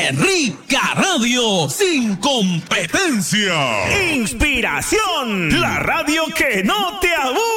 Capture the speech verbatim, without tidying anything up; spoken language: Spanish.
¡Qué rica radio! ¡Sin competencia! Inspiración, la radio que no te aburre.